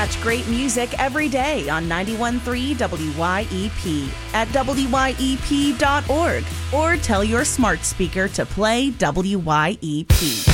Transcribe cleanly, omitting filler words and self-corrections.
Catch great music every day on 91.3 WYEP at WYEP.org or tell your smart speaker to play WYEP.